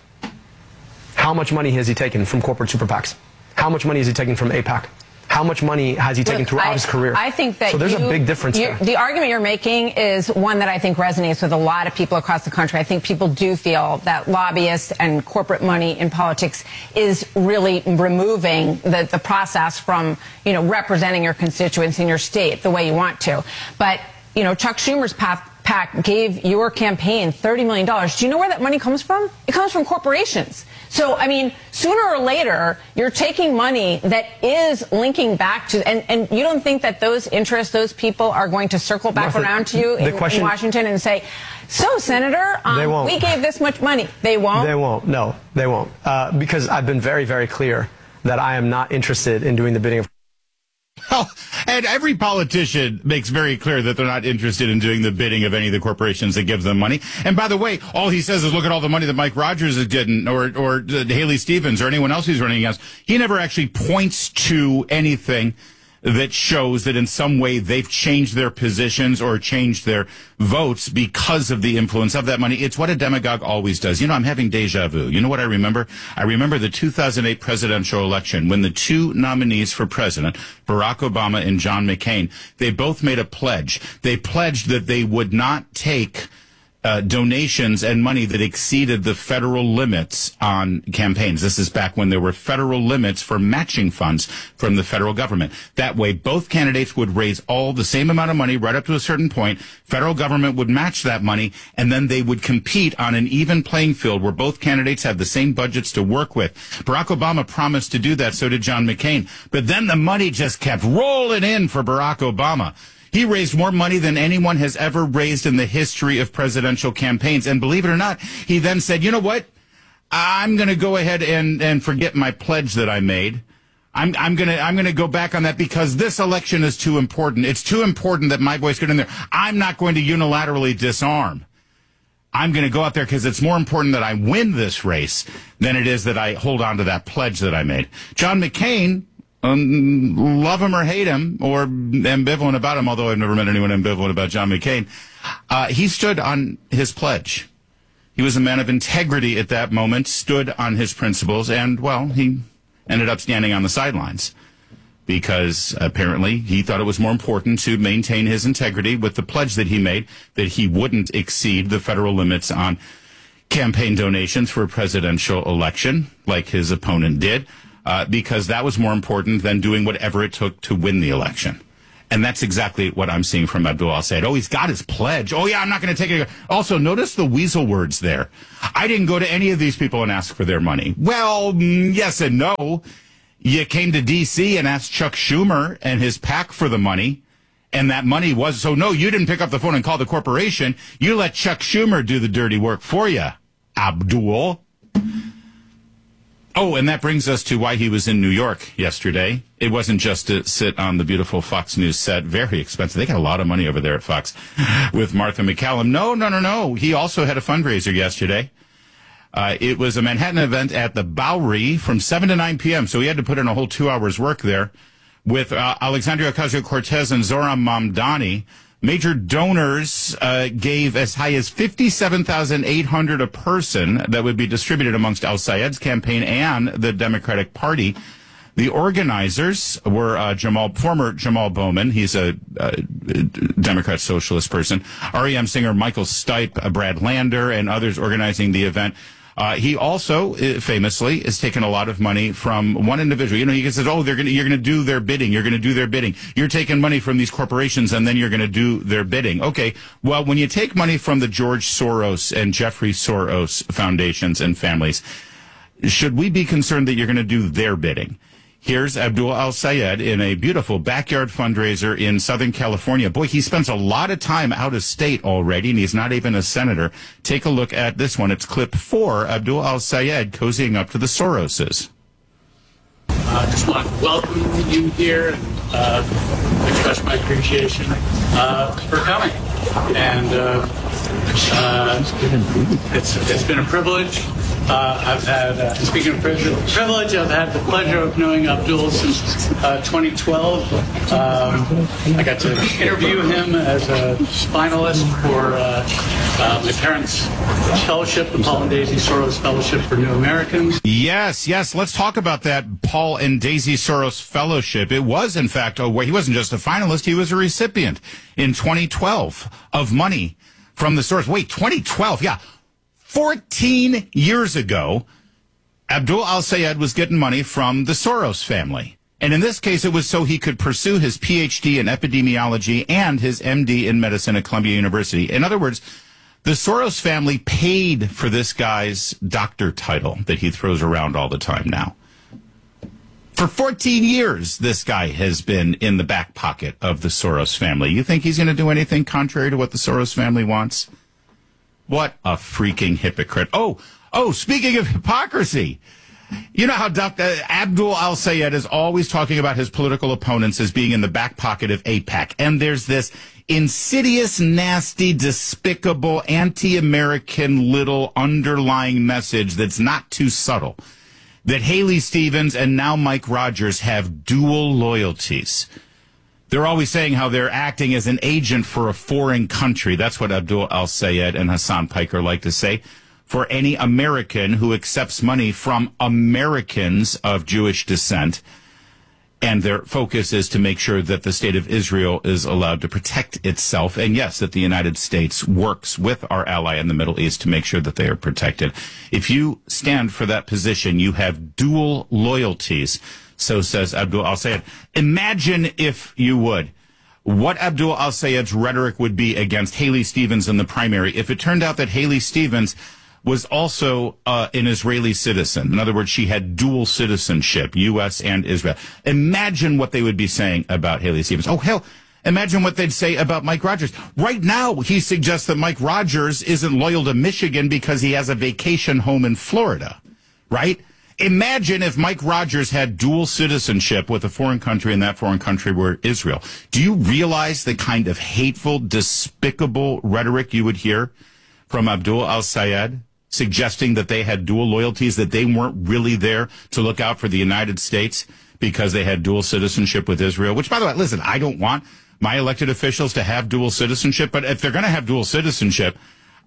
how much money has he taken from corporate super PACs? How much money has he taken from AIPAC? How much money has he taken throughout his career? I think that so there's a big difference there. The argument you're making is one that I think resonates with a lot of people across the country. I think people do feel that lobbyists and corporate money in politics is really removing the process from, representing your constituents in your state the way you want to. But, Chuck Schumer's PAC gave your campaign $30 million. Do you know where that money comes from? It comes from corporations. So, sooner or later, you're taking money that is linking back to, and you don't think that those interests, those people are going to circle back around to you in Washington and say, so, Senator, we gave this much money. They won't? They won't. No, they won't. Because I've been very, very clear that I am not interested in doing the bidding of... Well, and every politician makes very clear that they're not interested in doing the bidding of any of the corporations that give them money. And by the way, all he says is look at all the money that Mike Rogers is getting, or Haley Stevens, or anyone else who's running against. He never actually points to anything that shows that in some way they've changed their positions or changed their votes because of the influence of that money. It's what a demagogue always does. I'm having deja vu. You know what I remember? I remember the 2008 presidential election when the two nominees for president, Barack Obama and John McCain, they both made a pledge. They pledged that they would not take donations and money that exceeded the federal limits on campaigns. This is back when there were federal limits for matching funds from the federal government. That way, both candidates would raise all the same amount of money right up to a certain point. Federal government would match that money, and then they would compete on an even playing field where both candidates had the same budgets to work with. Barack Obama promised to do that, so did John McCain. But then the money just kept rolling in for Barack Obama. He raised more money than anyone has ever raised in the history of presidential campaigns. And believe it or not, he then said, you know what? I'm going to go ahead and forget my pledge that I made. I'm going to go back on that because this election is too important. It's too important that my voice get in there. I'm not going to unilaterally disarm. I'm going to go out there because it's more important that I win this race than it is that I hold on to that pledge that I made. John McCain, love him or hate him or ambivalent about him, although I've never met anyone ambivalent about John McCain, he stood on his pledge. He was a man of integrity at that moment, stood on his principles, and, well, he ended up standing on the sidelines because apparently he thought it was more important to maintain his integrity with the pledge that he made that he wouldn't exceed the federal limits on campaign donations for a presidential election like his opponent did, because that was more important than doing whatever it took to win the election. And that's exactly what I'm seeing from Abdul al-Sayed. Oh, he's got his pledge. Oh, yeah, I'm not going to take it. Also, notice the weasel words there. I didn't go to any of these people and ask for their money. Well, yes and no. You came to D.C. and asked Chuck Schumer and his PAC for the money. And that money was, so no, you didn't pick up the phone and call the corporation. You let Chuck Schumer do the dirty work for you, Abdul. Oh, and that brings us to why he was in New York yesterday. It wasn't just to sit on the beautiful Fox News set. Very expensive. They got a lot of money over there at Fox with Martha McCallum. No. He also had a fundraiser yesterday. It was a Manhattan event at the Bowery from 7 to 9 p.m., so he had to put in a whole 2 hours work there with Alexandria Ocasio-Cortez and Zohran Mamdani. Major donors gave as high as $57,800 a person that would be distributed amongst al-Sayed's campaign and the Democratic Party. The organizers were former Jamal Bowman. He's a Democrat socialist person. REM singer Michael Stipe, Brad Lander, and others organizing the event. He also famously has taken a lot of money from one individual. You know, he says, "Oh, you're going to do their bidding. You're going to do their bidding. You're taking money from these corporations, and then you're going to do their bidding." Okay, well, when you take money from the George Soros and Jeffrey Soros foundations and families, should we be concerned that you're going to do their bidding? Here's Abdul al-Sayed in a beautiful backyard fundraiser in Southern California. Boy, he spends a lot of time out of state already, and he's not even a senator. Take a look at this one. It's clip 4, Abdul al-Sayed cozying up to the Soroses. I just want to welcome you here and express my appreciation for coming. And it's been a privilege. I've had, speaking of privilege, I've had the pleasure of knowing Abdul since 2012. I got to interview him as a finalist for my parents' fellowship, the Paul and Daisy Soros Fellowship for New Americans. Yes. Let's talk about that Paul and Daisy Soros Fellowship. It was, in fact, he wasn't just a finalist, he was a recipient in 2012 of money from the Soros. Wait, 2012? Yeah. 14 years ago, Abdul al-Sayed was getting money from the Soros family. And in this case, it was so he could pursue his PhD in epidemiology and his MD in medicine at Columbia University. In other words, the Soros family paid for this guy's doctor title that he throws around all the time now. For 14 years, this guy has been in the back pocket of the Soros family. You think he's going to do anything contrary to what the Soros family wants? What a freaking hypocrite. Oh, speaking of hypocrisy, you know how Dr. Abdul al-Sayed is always talking about his political opponents as being in the back pocket of AIPAC. And there's this insidious, nasty, despicable, anti-American little underlying message that's not too subtle, that Haley Stevens and now Mike Rogers have dual loyalties. They're always saying how they're acting as an agent for a foreign country. That's what Abdul al-Sayed and Hassan Piker like to say. For any American who accepts money from Americans of Jewish descent. And their focus is to make sure that the state of Israel is allowed to protect itself. And yes, that the United States works with our ally in the Middle East to make sure that they are protected. If you stand for that position, you have dual loyalties. So says Abdul al-Sayed. Imagine, if you would, what Abdul al-Sayed's rhetoric would be against Haley Stevens in the primary if it turned out that Haley Stevens was also an Israeli citizen. In other words, she had dual citizenship, U.S. and Israel. Imagine what they would be saying about Haley Stevens. Oh, hell, imagine what they'd say about Mike Rogers. Right now, he suggests that Mike Rogers isn't loyal to Michigan because he has a vacation home in Florida, right? Imagine if Mike Rogers had dual citizenship with a foreign country, and that foreign country were Israel. Do you realize the kind of hateful, despicable rhetoric you would hear from Abdul al-Sayed suggesting that they had dual loyalties, that they weren't really there to look out for the United States because they had dual citizenship with Israel, which, by the way, listen, I don't want my elected officials to have dual citizenship, but if they're going to have dual citizenship,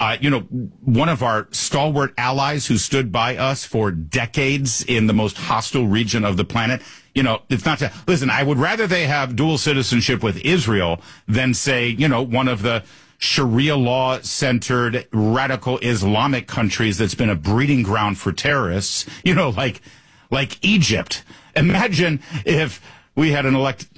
one of our stalwart allies who stood by us for decades in the most hostile region of the planet, it's not to, listen, I would rather they have dual citizenship with Israel than, say, one of the Sharia law-centered radical Islamic countries that's been a breeding ground for terrorists, like Egypt. Imagine if we had an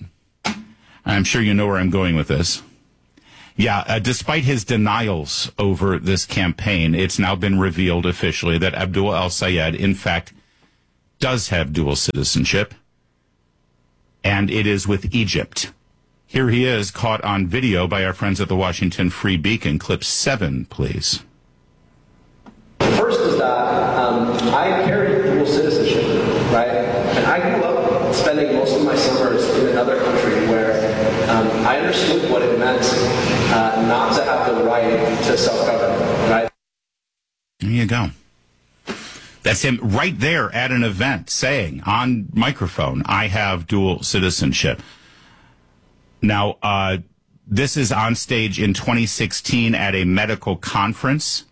I'm sure you know where I'm going with this. Yeah, despite his denials over this campaign, it's now been revealed officially that Abdul al-Sayed, in fact, does have dual citizenship, and it is with Egypt. Here he is, caught on video by our friends at the Washington Free Beacon. Clip 7, please. First is that I carry dual citizenship, right? And I grew up spending most of my summers in another country where I understood what it meant not to have the right to self-government, right? There you go. That's him right there at an event saying on microphone, I have dual citizenship. Now, this is on stage in 2016 at a medical conference.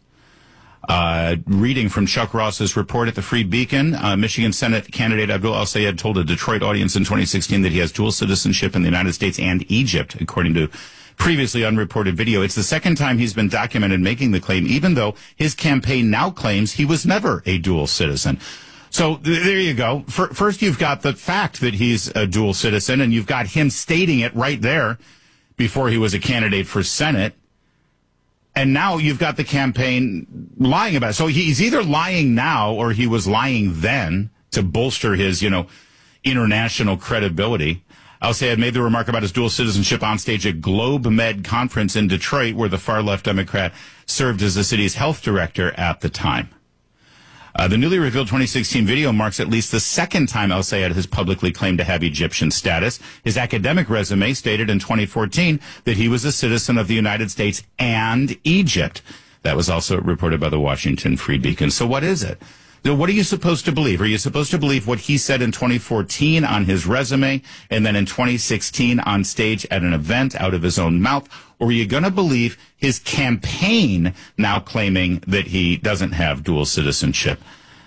Reading from Chuck Ross's report at the Free Beacon, Michigan Senate candidate Abdul al-Sayed told a Detroit audience in 2016 that he has dual citizenship in the United States and Egypt, according to previously unreported video. It's the second time he's been documented making the claim, even though his campaign now claims he was never a dual citizen. So there you go. First, you've got the fact that he's a dual citizen, and you've got him stating it right there before he was a candidate for Senate. And now you've got the campaign lying about it. So he's either lying now or he was lying then to bolster his, international credibility. Al-Sayed made the remark about his dual citizenship on stage at Globe Med conference in Detroit, where the far-left Democrat served as the city's health director at the time. The newly revealed 2016 video marks at least the second time Al-Sayed has publicly claimed to have Egyptian status. His academic resume stated in 2014 that he was a citizen of the United States and Egypt. That was also reported by the Washington Free Beacon. So what is it? So what are you supposed to believe? Are you supposed to believe what he said in 2014 on his resume and then in 2016 on stage at an event out of his own mouth? Or are you going to believe his campaign now claiming that he doesn't have dual citizenship?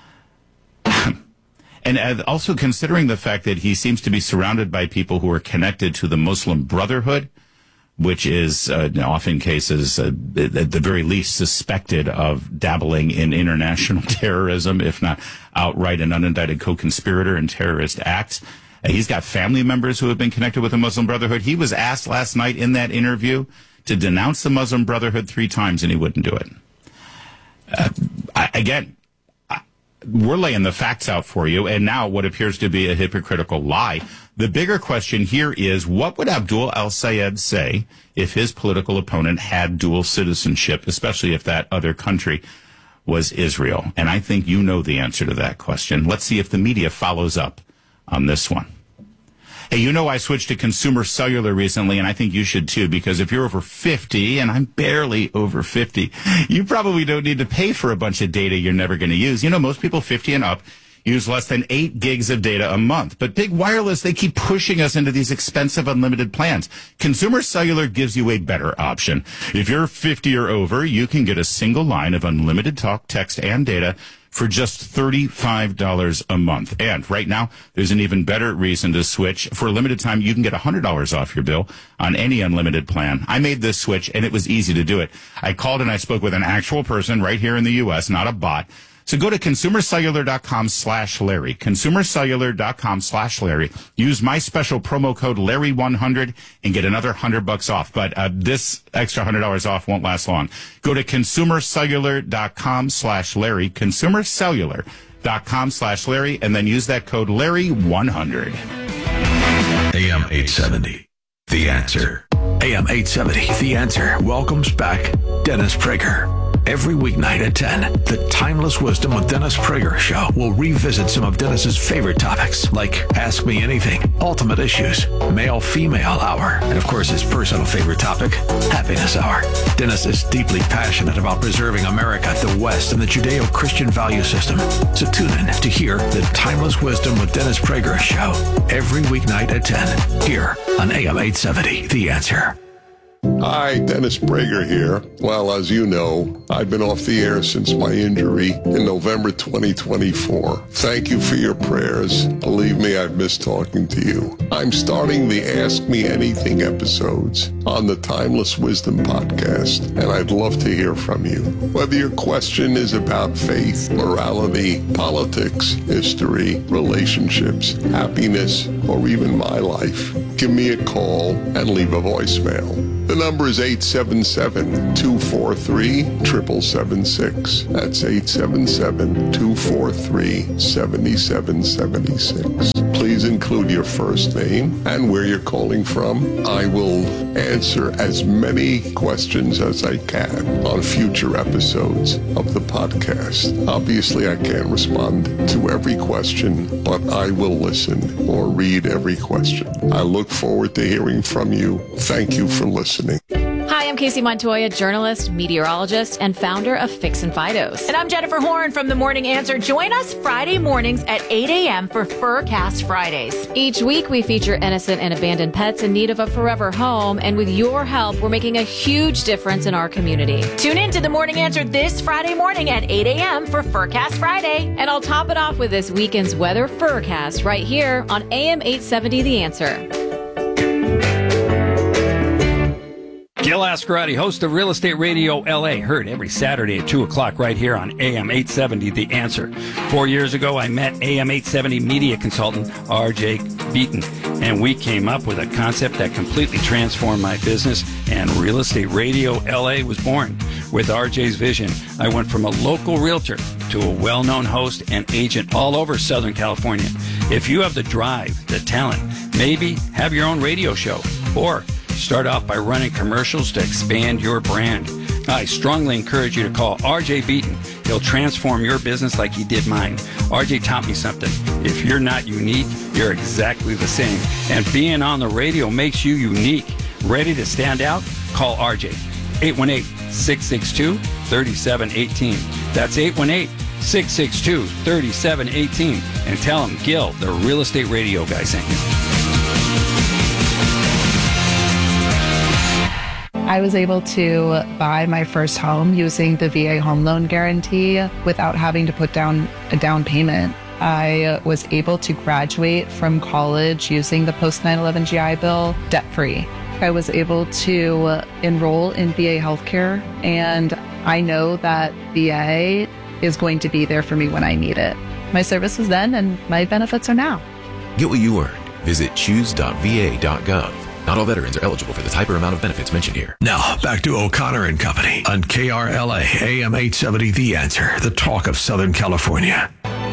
And also considering the fact that he seems to be surrounded by people who are connected to the Muslim Brotherhood, which is often cases, at the very least, suspected of dabbling in international terrorism, if not outright an unindicted co-conspirator in terrorist acts. He's got family members who have been connected with the Muslim Brotherhood. He was asked last night in that interview to denounce the Muslim Brotherhood 3 times, and he wouldn't do it. We're laying the facts out for you, and now what appears to be a hypocritical lie. The bigger question here is, what would Abdul al-Sayed say if his political opponent had dual citizenship, especially if that other country was Israel? And I think you know the answer to that question. Let's see if the media follows up on this one. Hey, I switched to consumer cellular recently, and I think you should too, because if you're over 50, and I'm barely over 50, you probably don't need to pay for a bunch of data you're never going to use. Most people 50 and up use less than 8 gigs of data a month. But Big Wireless, they keep pushing us into these expensive unlimited plans. Consumer Cellular gives you a better option. If you're 50 or over, you can get a single line of unlimited talk, text, and data for just $35 a month. And right now, there's an even better reason to switch. For a limited time, you can get $100 off your bill on any unlimited plan. I made this switch, and it was easy to do it. I called and I spoke with an actual person right here in the U.S., not a bot. So go to consumercellular.com/Larry, consumercellular.com/Larry. Use my special promo code Larry100 and get another $100 off. But this extra $100 off won't last long. Go to consumercellular.com/Larry, consumercellular.com/Larry, and then use that code Larry100. AM 870, The Answer. AM 870, The Answer welcomes back Dennis Prager. Every weeknight at 10, the Timeless Wisdom with Dennis Prager show will revisit some of Dennis's favorite topics, like Ask Me Anything, Ultimate Issues, Male-Female Hour, and of course his personal favorite topic, Happiness Hour. Dennis is deeply passionate about preserving America, the West, and the Judeo-Christian value system. So tune in to hear the Timeless Wisdom with Dennis Prager show every weeknight at 10 here on AM 870, The Answer. Hi, Dennis Prager here. Well, as you know, I've been off the air since my injury in November 2024. Thank you for your prayers. Believe me, I've missed talking to you. I'm starting the Ask Me Anything episodes on the Timeless Wisdom podcast, and I'd love to hear from you. Whether your question is about faith, morality, politics, history, relationships, happiness, or even my life, give me a call and leave a voicemail. The number is 877-243-7776. That's 877-243-7776. Please include your first name and where you're calling from. I will answer as many questions as I can on future episodes of the podcast. Obviously, I can't respond to every question, but I will listen or read every question. I look forward to hearing from you. Thank you for listening. Hi, I'm Casey Montoya, journalist, meteorologist, and founder of Fix and Fidos. And I'm Jennifer Horn from The Morning Answer. Join us Friday mornings at 8 a.m. for Furcast Fridays. Each week, we feature innocent and abandoned pets in need of a forever home. And with your help, we're making a huge difference in our community. Tune in to The Morning Answer this Friday morning at 8 a.m. for Furcast Friday. And I'll top it off with this weekend's weather Furcast right here on AM 870 The Answer. Gil Ascarati, host of Real Estate Radio LA, heard every Saturday at 2 o'clock right here on AM 870 The Answer. 4 years ago, I met AM 870 media consultant RJ Beaton, and we came up with a concept that completely transformed my business, and Real Estate Radio LA was born. With RJ's vision, I went from a local realtor to a well-known host and agent all over Southern California. If you have the drive, the talent, maybe have your own radio show, or start off by running commercials to expand your brand, I strongly encourage you to call RJ Beaton. He'll transform your business like he did mine. RJ taught me something. If you're not unique, you're exactly the same. And being on the radio makes you unique. Ready to stand out? Call RJ. 818-662-3718. That's 818-662-3718. And tell him Gil, the Real Estate Radio guy, sent you. I was able to buy my first home using the VA home loan guarantee without having to put down a down payment. I was able to graduate from college using the post 9/11 GI Bill debt-free. I was able to enroll in VA healthcare, and I know that VA is going to be there for me when I need it. My service was then, and my benefits are now. Get what you earned. Visit choose.va.gov. Not all veterans are eligible for the type or amount of benefits mentioned here. Now, back to O'Connor and Company on KRLA AM 870 The Answer, the talk of Southern California.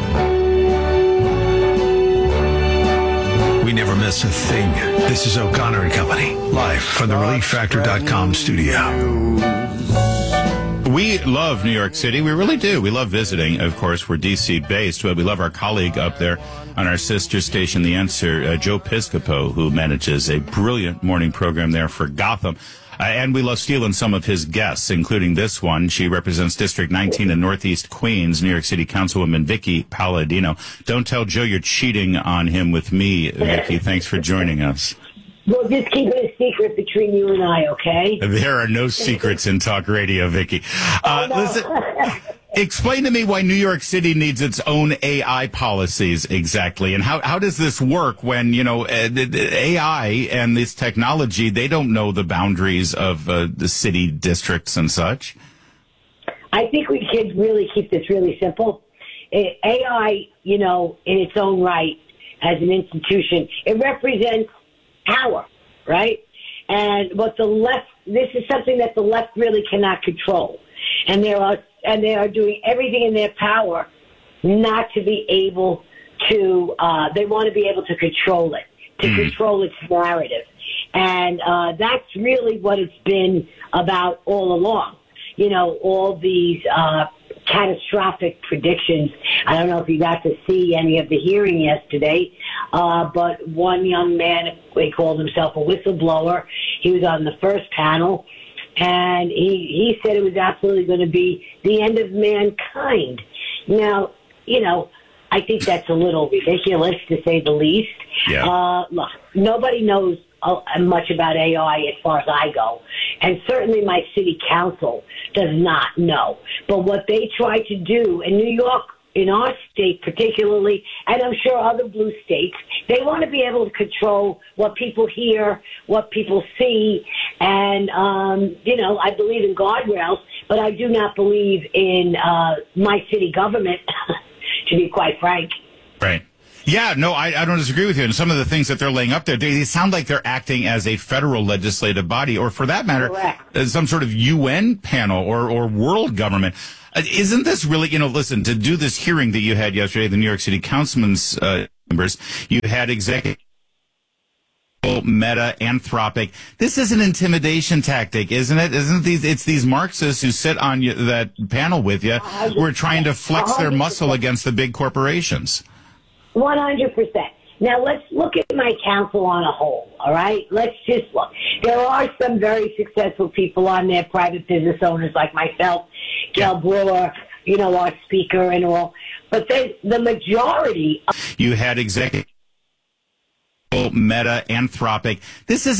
We never miss a thing. This is O'Connor and Company, live from the ReliefFactor.com studio. We love New York City. We really do. We love visiting. Of course, we're D.C. based, but we love our colleague up there on our sister station, The Answer, Joe Piscopo, who manages a brilliant morning program there for Gotham. And we love stealing some of his guests, including this one. She represents District 19 in Northeast Queens, New York City Councilwoman Vicky Palladino. Don't tell Joe you're cheating on him with me, Vicky. Thanks for joining us. We'll just keep it a secret between you and I, okay? There are no secrets in talk radio, Vicky. Listen, explain to me why New York City needs its own AI policies exactly, and how does this work when, you know, the AI and this technology, they don't know the boundaries of the city districts and such? I think we could really keep this really simple. AI, you know, in its own right, as an institution, it represents power, right? And what the left, this is something that the left really cannot control. And they are doing everything in their power not to be able to, they want to be able to control it, to control its narrative. And that's really what it's been about all along. all these catastrophic predictions. I don't know if you got to see any of the hearing yesterday, but one young man, he called himself a whistleblower. He was on the first panel, and he said it was absolutely going to be the end of mankind. Now, I think that's a little ridiculous, to say the least. Yeah. Look, nobody knows much about AI as far as I go, and certainly my city council does not know. But what they try to do in New York, in our state particularly, and I'm sure other blue states, they want to be able to control what people hear, what people see, and, I believe in guardrails, but I do not believe in my city government, to be quite frank. Right. Yeah, no, I don't disagree with you. And some of the things that they're laying up there, they sound like they're acting as a federal legislative body, or for that matter, as some sort of UN panel or world government. Isn't this really, listen, to do this hearing that you had yesterday, the New York City Councilman's members, you had executive Meta, Anthropic. This is an intimidation tactic, isn't it? It's these Marxists who sit on that panel with you who are trying to flex their muscle against the big corporations. 100%. Now, let's look at my council on a whole, all right? Let's just look. There are some very successful people on there, private business owners like myself, Gail Brewer, our speaker and all. But then the majority... You had executive Meta, Anthropic. This is